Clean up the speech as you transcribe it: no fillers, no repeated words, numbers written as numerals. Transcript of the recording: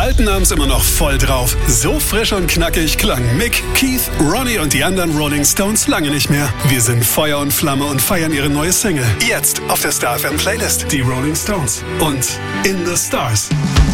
alten haben's immer noch voll drauf. So frisch und knackig klang Mick, Keith, Ronnie und die anderen Rolling Stones lange nicht mehr. Wir sind Feuer und Flamme und feiern ihre neue Single. Jetzt auf der Star FM Playlist. Die Rolling Stones und In the Stars.